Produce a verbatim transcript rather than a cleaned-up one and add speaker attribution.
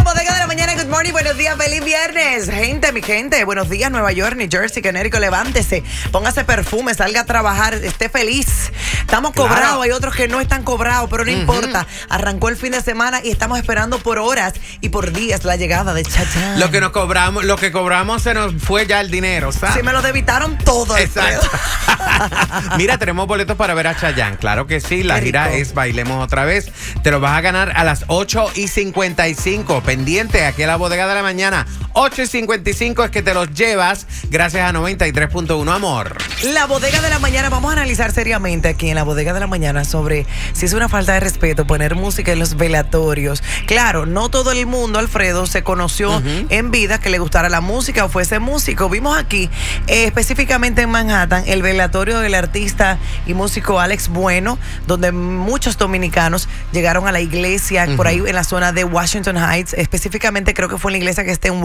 Speaker 1: Bodega de la Mañana, good morning, buenos días, feliz viernes. Gente, mi gente, buenos días, Nueva York, New Jersey, Connecticut, levántese, póngase perfume, salga a trabajar, esté feliz. Estamos
Speaker 2: Claro.
Speaker 1: cobrados, hay otros que no están cobrados, pero no
Speaker 2: Ujú.
Speaker 1: importa. Arrancó el fin de semana y estamos esperando por horas y por días la llegada de Chayanne.
Speaker 2: Lo que nos cobramos, lo que cobramos se nos fue ya el dinero, ¿sabes?
Speaker 1: Sí, me lo debitaron todo.
Speaker 2: Exacto. Mira, tenemos boletos para ver a Chayanne. Claro que sí, la
Speaker 1: Qué
Speaker 2: gira
Speaker 1: rico.
Speaker 2: es Bailemos Otra Vez. Te lo vas a ganar a las ocho y cincuenta y cinco. Pendiente aquí en la Bodega de la Mañana. ocho y cincuenta y cinco es que te los llevas gracias a noventa y tres punto uno, amor.
Speaker 1: La Bodega de la Mañana, vamos a analizar seriamente aquí en la Bodega de la Mañana sobre si es una falta de respeto poner música en los velatorios. Claro, no todo el mundo, Alfredo, se conoció
Speaker 2: Ujú.
Speaker 1: en vida que le gustara la música o fuese músico. Vimos aquí, eh, específicamente en Manhattan, el velatorio del artista y músico Alex Bueno, donde muchos dominicanos llegaron a la iglesia, por ahí en la zona de Washington Heights, específicamente creo que fue en la iglesia que está en